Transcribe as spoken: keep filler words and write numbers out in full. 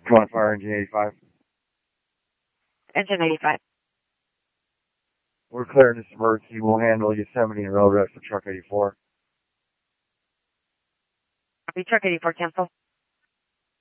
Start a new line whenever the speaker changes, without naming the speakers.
Come on, fire engine eighty-five.
Engine eighty-five.
We're clearing this emergency. We'll handle Yosemite and road rest for truck eighty-four.
Copy, truck eighty-four, cancel.